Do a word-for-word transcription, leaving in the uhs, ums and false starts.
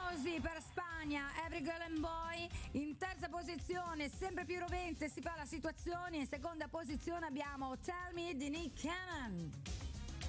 Così per Spagna, Every Girl and Boy. In terza posizione, sempre più rovente si fa la situazione. In seconda posizione abbiamo Tell Me di Nick Cannon.